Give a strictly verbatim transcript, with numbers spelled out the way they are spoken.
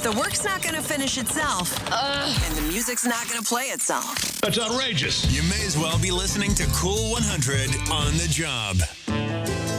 if the work's not going to finish itself, Ugh. and the music's not going to play itself. That's outrageous. You may as well be listening to Cool one hundred on the job.